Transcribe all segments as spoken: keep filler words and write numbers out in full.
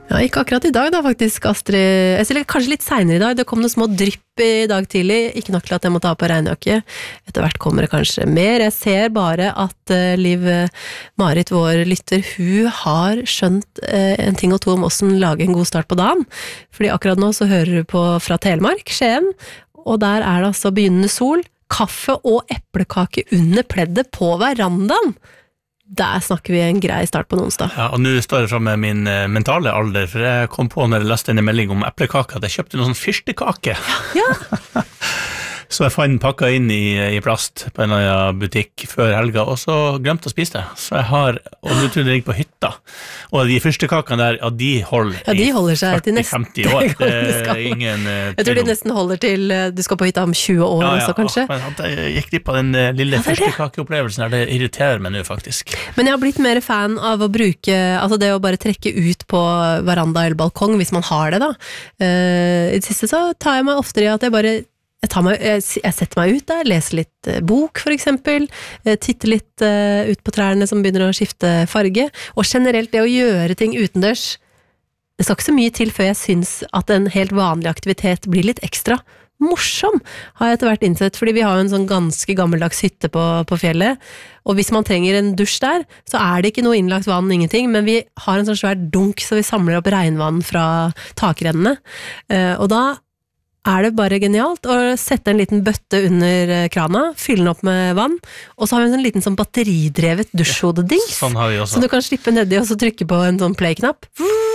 Ja, ikke akkurat i dag da faktisk, Astrid. Eller kanskje litt senere i dag. Det kom noen små drypp i dag tidlig. Ikke nok til at jeg må ta på regnjakke. Etter hvert kommer det kanskje mer. Jeg ser bare at uh, Liv Marit, vår lytter, hun har skjønt uh, en ting og to om hvordan lage en god start på dagen. Fordi akkurat nå så hører du på fra Telemark, Skien, og der er det altså begynnende sol, kaffe og eplekake under pleddet på verandaen. Der snakker vi en grei start på en onsdag. Ja, og nå står jeg frem med min uh, mentale alder, for jeg kom på når jeg leste en melding om eplekake, at jeg kjøpte noen sånn fyrstekake. Ja. Så jeg fant pakka inn i, i plast på en eller annen butikk før helga, og så glemte å spise det. Så jeg har, og nå tror jeg det ligger på hytta. Og de fyrstekakene der, ja, de holder, ja, de holder seg til førti til femti år. Det er ingen uh, Jeg tror de nesten holder til, du skal på hytta om tjue år ja, ja, også, kanskje. Ja, men jeg gikk glipp av den uh, lille ja, fyrstekakeopplevelsen her, det irriterer meg nå faktisk. Men jeg har blitt mer fan av å bruke, altså det å bare trekke ut på veranda eller balkong, hvis man har det da. Uh, I det siste så tar jeg meg oftere i at jeg bare Jeg, tar meg, jeg, jeg setter meg ut der, leser litt uh, bok for eksempel, uh, titter litt uh, ut på trærne som begynner å skifte farge, og generelt det å gjøre ting utendørs, det skal ikke så mye til før jeg synes at en helt vanlig aktivitet blir litt ekstra morsom, har jeg etter hvert innsett, fordi vi har jo en sånn ganske gammeldags hytte på, på fjellet, og hvis man trenger en dusj der, så er det ikke noe innlagt vann, ingenting, men vi har en sånn svær dunk, så vi samler opp regnvann fra takrennene, uh, og da er det bare genialt å sette en liten bøtte under krana, fylle den opp med vann, og så har vi en liten sånn batteridrevet dusjhodedings, ja, sånn har vi også. Så du kan slippe nedi og så trykke på en sånn play-knapp.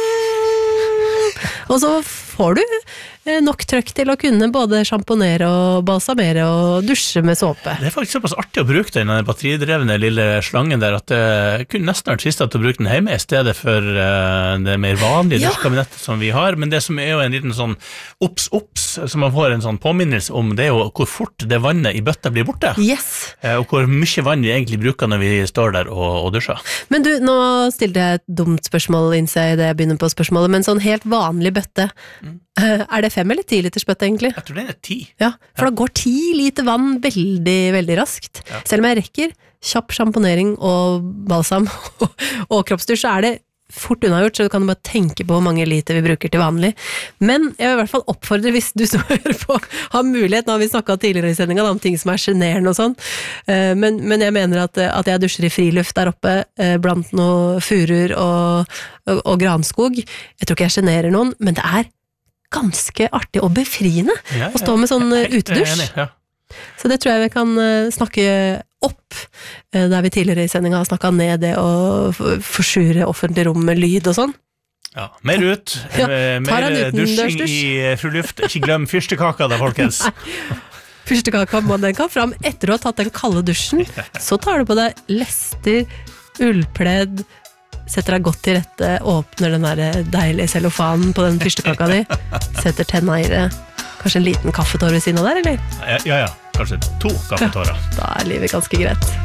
Og så får du nok trøkk til å kunne både sjamponere og balsamere og dusje med såpe. Det er faktisk såpass artig å bruke den batteridrevne lille slangen der, at det kunne nesten vært trist å bruke den hjemme i stedet for uh, det mer vanlige ja. Dusjkabinettet som vi har, men det som er jo en liten sånn ops-ops, som man får en sånn påminnelse om, det er jo hvor fort det vannet i bøtta blir borte. Yes. Uh, og hvor mye vann vi egentlig bruker når vi står der og, og dusjer. Men du, nå stilte jeg et dumt spørsmål, innser jeg det jeg begynner på spørsmålet, men sånn helt vanlig bøtte, mm. Er det fem eller ti liters bøtte egentlig? Jeg tror det er ti. Ja, for ja. Da går ti liter vann veldig, veldig raskt. Ja. Selv om jeg rekker kjapp sjamponering og balsam og kroppsdusj, så er det fort unnagjort, så du kan bare tenke på hvor mange liter vi bruker til vanlig. Men jeg vil i hvert fall oppfordre, hvis du som hører på, har mulighet, nå har vi snakket tidligere i sendingen om ting som er generende og sånn, men, men jeg mener at, at jeg dusjer i friluft der oppe, blant noen furer og, og, og granskog. Jeg tror ikke jeg generer noen, men det er ganske artig og befriende ja, ja. Å stå med sånn utedusj. Enig, ja. Så det tror jeg vi kan snakke opp, der vi tidligere i sendingen har snakket ned det og forsure offentlig rom med lyd og sånn. Ja, mer ut, ja, mer dusjing i friluft. Ikke glem fyrstekaka da, folkens. Fyrstekaka, den kan fram etter å ha tatt den kalde dusjen, så tar du på deg lester, ullpledd, setter deg godt til rette, åpner den der deilige cellofanen på den fyrstekaka di, setter tenna i det, kanskje en liten kaffetår ved siden av der, eller? Ja, ja, ja. Kanskje to kaffetårer. Ja, da er livet ganske greit.